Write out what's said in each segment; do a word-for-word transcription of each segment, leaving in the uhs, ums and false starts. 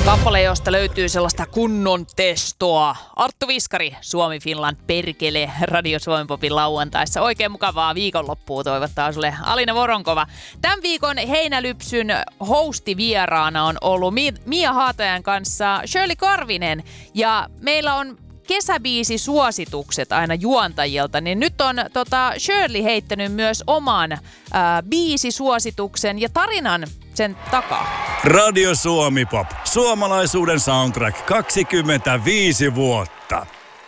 Kappale, josta löytyy sellaista kunnon testoa. Arttu Viskari, Suomi Finland perkele, Radio Suomen Popin lauantaissa. Oikein mukavaa viikonloppua toivottaa sulle Alina Voronkova. Tämän viikon Heinälypsyn hostivieraana on ollut Mia Haatajan kanssa Shirley Karvinen. Ja meillä on kesäbiisisuositukset aina juontajilta, niin nyt on tota, Shirley heittänyt myös oman ää, biisisuosituksen ja tarinan sen takaa. Radio Suomi Pop. Suomalaisuuden soundtrack kaksikymmentäviisi vuotta.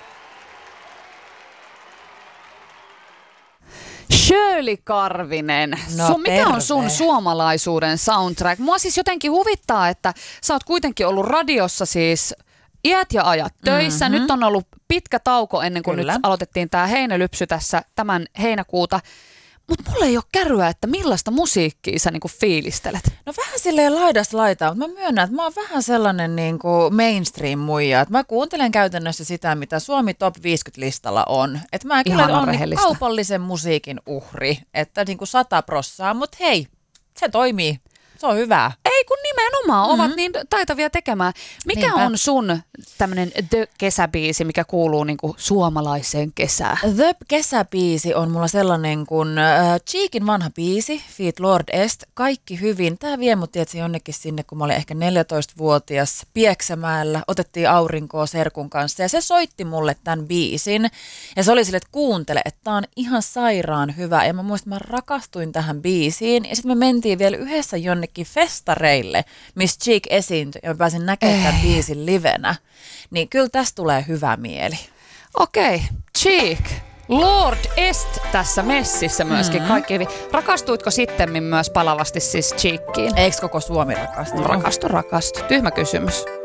Shirley Karvinen, no, sun, mikä terve. on sun suomalaisuuden soundtrack? Mua siis jotenkin huvittaa, että sä oot kuitenkin ollut radiossa siis iät ja ajat töissä. Mm-hmm. Nyt on ollut pitkä tauko ennen kuin Kyllä. nyt aloitettiin tää heinälypsy tässä tämän heinäkuuta. Mutta mulla ei ole kärryä, että millaista musiikkia sä niinku fiilistelet. No vähän silleen laidasta laitaa, mutta mä myönnän, että mä oon vähän sellainen niinku mainstream-muija. Että mä kuuntelen käytännössä sitä, mitä Suomi Top viisikymmentä-listalla on. Että mä kyllä Ihanan oon niinku rehellistä. kaupallisen musiikin uhri, että niinku sata prossaa, mutta hei, se toimii. Se on hyvää. Ei kun nimenomaan, Mm-hmm. ovat niin taitavia tekemään. Mikä Niinpä. on sun tämmönen The-kesäbiisi, mikä kuuluu niinku suomalaiseen kesään? The kesäbiisi on mulla sellainen kuin äh, Cheekin vanha biisi, Feet Lord Est, Kaikki hyvin. Tää vie mut tietysti jonnekin sinne, kun mä olin ehkä neljätoistavuotias Pieksämäellä. Otettiin aurinkoa serkun kanssa ja se soitti mulle tämän biisin. Ja se oli sille, että kuuntele, että tää on ihan sairaan hyvä. Ja mä muistan, että mä rakastuin tähän biisiin. Ja sitten me mentiin vielä yhdessä jonnekin festareille, missä Cheek esiintyi ja mä pääsin näkemään tämän biisin livenä. Niin kyllä tästä tulee hyvä mieli. Okei, okay. Cheek. Lord Est tässä messissä myöskin. Mm-hmm. Kaikki hyvin. Rakastuitko sittemmin myös palavasti siis Cheekiin? Eikö koko Suomi rakastunut? Rakastu, rakastu. Tyhmä kysymys.